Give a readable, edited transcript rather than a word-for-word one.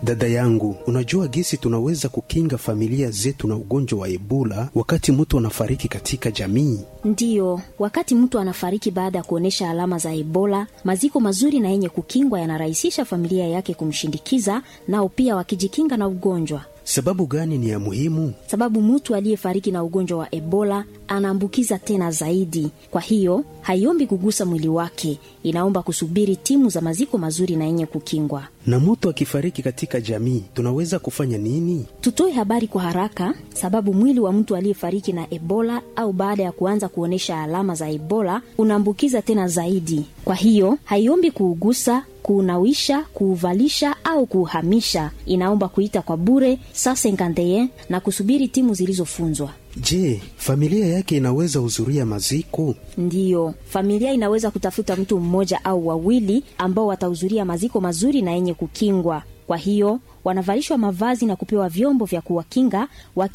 Dada yangu, unajua gisi tunaweza kukinga familia zetu na ugonjwa wa Ebola wakati mtu anafariki katika jamii? Ndiyo, wakati mtu anafariki baada ya kuonesha alama za Ebola, maziko mazuri na yenye kukingwa yanarahisisha familia yake kumshindikiza, nao pia wakijikinga na ugonjwa. Sababu gani ni ya muhimu? Sababu mtu aliyefariki na ugonjwa wa Ebola anaambukiza tena zaidi. Kwa hiyo, haiombi kugusa mwili wake, inaomba kusubiri timu za maziko mazuri na yenye kukingwa. Na mtu akifariki katika jamii, tunaweza kufanya nini? Tutoe habari kwa haraka, sababu mwili wa mtu aliyefariki na Ebola au baada ya kuanza kuonesha alama za Ebola unaambukiza tena zaidi. Kwa hiyo, haiombi kuugusa, kuunawisha, kuuvalisha au kuuhamisha. Inaomba kuita kwa bure 151 na kusubiri timu zilizofunzwa. Je, familia yake inaweza hudhuria maziko? Ndiyo, familia inaweza kutafuta mtu mmoja au wawili ambao watahudhuria maziko mazuri na yenye kukingwa. Kwa hiyo, wanavalishwa mavazi na kupewa vyombo vya kuwakinga